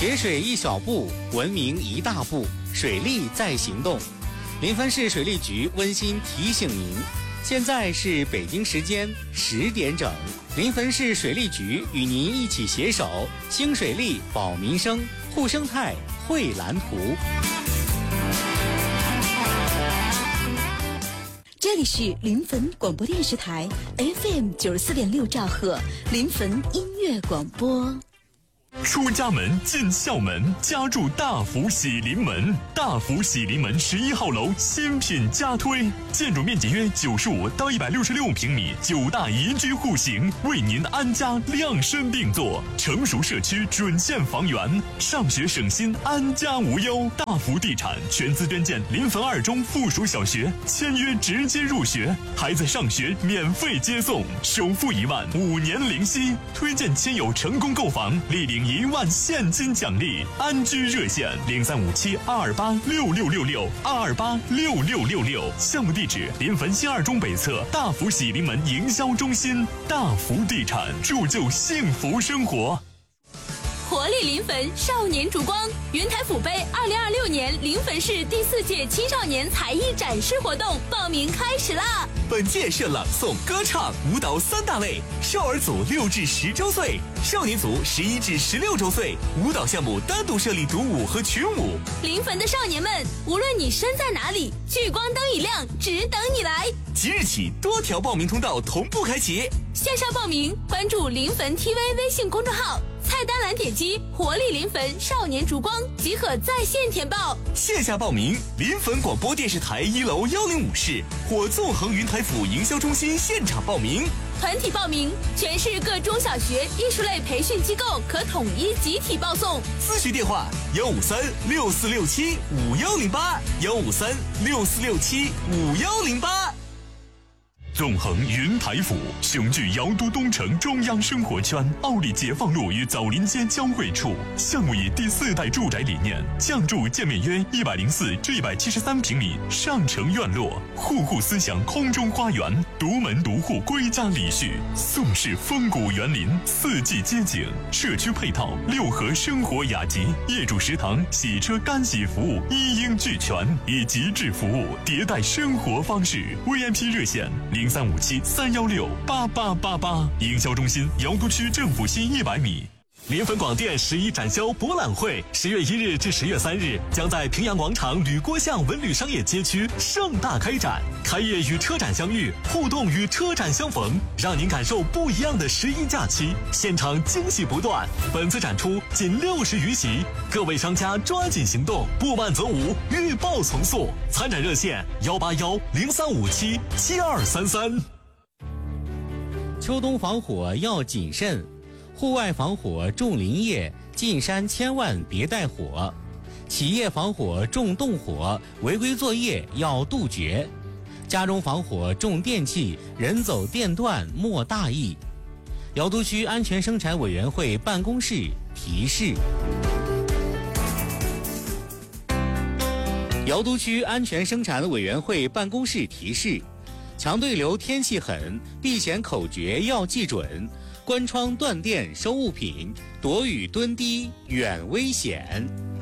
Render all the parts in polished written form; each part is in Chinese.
学水一小步，文明一大步，水利在行动。临汾市水利局温馨提醒您，现在是北京时间10点整，临汾市水利局与您一起携手兴水利、保民生、护生态、绘蓝图。 这里是临汾广播电视台 FM 94.6兆赫，临汾音乐广播。 出家门进校门，家住大福喜临门。大福喜临门11号楼新品加推，建筑面积约95到166平米，9大宜居户型，为您安家量身定做。成熟社区准线房源，上学省心，安家无忧。大福地产全资捐建临汾2中附属小学，签约直接入学，孩子上学免费接送，首付1万，5年零息。推荐亲友成功购房，立领1万现金奖励。安居热线0357-228-6666，228-6666。项目地址：临汾新2中北侧大福喜临门营销中心。大福地产，铸就幸福生活。 活力临汾少年烛光云台府杯2026年临汾市第4届青少年才艺展示活动报名开始啦！ 本届设朗诵、歌唱、舞蹈3大类，少儿组6至10周岁，少年组11至16周岁。舞蹈项目单独设立独舞和群舞。 临汾的少年们，无论你身在哪里，聚光灯一亮，只等你来。 即日起，多条报名通道同步开启。 线上报名，关注临汾 TV 微信公众号，菜单栏点击活力临汾少年烛光即可在线填报。 线下报名，临汾广播电视台1楼105室或纵横云台府营销中心现场报名。 团体报名，全市各中小学艺术类培训机构可统一集体报送。 咨询电话153-6467-5108，153-6467-5108。 纵横云台府，雄踞瑶都东城中央生活圈，奥利解放路与枣林街交汇处。项目以第4代住宅理念，降筑建面约104至173平米上城院落，户户思想空中花园，独门独户归家礼序，宋式风骨园林，4季街景，社区配套6合生活雅集，业主食堂、洗车干洗服务一应俱全，以极致服务迭代生活方式。VIP 热线0357-316-8888，营销中心瑶都区政府西100米。临汾广电11展销博览会10月1日至10月3日将在平阳广场吕郭巷文旅商业街区盛大开展，开业与车展相遇，互动与车展相逢，让您感受不一样的11假期，现场惊喜不断。本次展出仅60余席，各位商家抓紧行动，不慢则无，预报从速。参展热线181-0357-7233。 秋冬防火要谨慎，户外防火重林业，进山千万别带火；企业防火重动火，违规作业要杜绝；家中防火重电器，人走电断莫大意。瑶都区安全生产委员会办公室提示：瑶都区安全生产委员会办公室提示：强对流天气狠，避险口诀要记准。关窗断电收物品，躲雨蹲低远危险。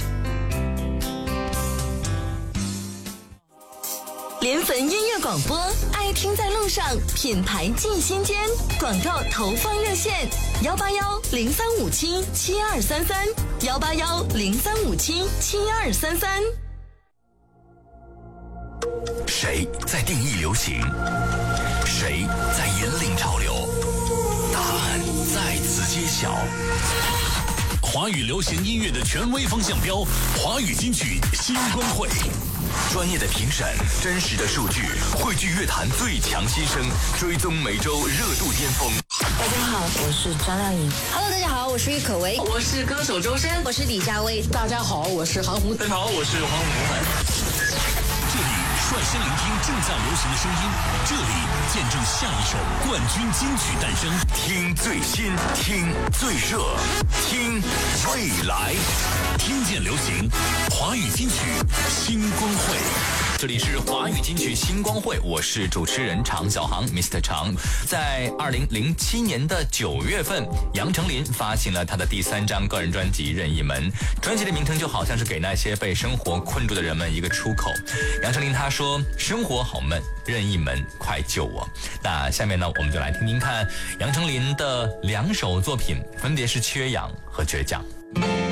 临汾音乐广播，爱听在路上，品牌进心间。广告投放热线：181-0357-7233，181-0357-7233。 谁在定义流行？谁在引领潮流？答案在此揭晓。华语流行音乐的权威风向标，华语金曲新光会，专业的评审，真实的数据，汇聚乐坛最强新声，追踪每周热度巅峰。 大家好，我是张靓颖。 Hello， 大家好，我是郁可唯， 我是歌手周深， 我是李佳薇。 大家好，我是韩红。 大家好，我是黄宏文。 这里率先聆听正在流行的声音，这里见证下一首冠军金曲诞生。听最新，听最热，听未来，听见流行，华语金曲新光会。 这里是华语金曲星光会，我是主持人常小航 Mr. 常。在2007年的9月份，杨丞琳发行了他的第3张个人专辑《任意门》，专辑的名称就好像是给那些被生活困住的人们一个出口。杨丞琳他说：“生活好闷，任意门快救我。”那下面呢，我们就来听听看杨丞琳的2首作品，分别是《缺氧》和《倔强》。